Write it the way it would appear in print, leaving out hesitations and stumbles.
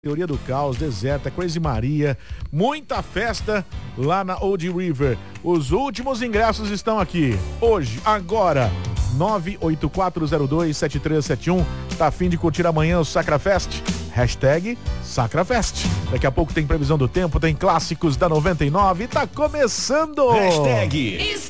Teoria do Caos, Deserta, Crazy Maria, muita festa lá na Old River. Os últimos ingressos estão aqui. Hoje, agora, 984027371. Tá a fim de curtir amanhã o Sacrafest? Hashtag Sacrafest. Daqui a pouco tem previsão do tempo, tem clássicos da 99 e tá começando! Hashtag